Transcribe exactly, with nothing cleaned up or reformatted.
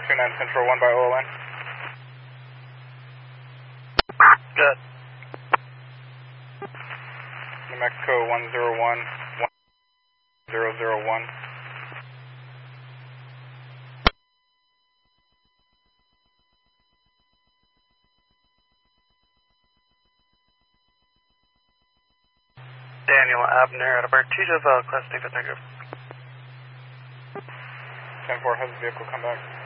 two nine Central, one by O L N. Good. New Mexico, one zero one, one zero zero one. Daniel Abner at Abert, T J Val, Class Negative. ten four, has the vehicle come back?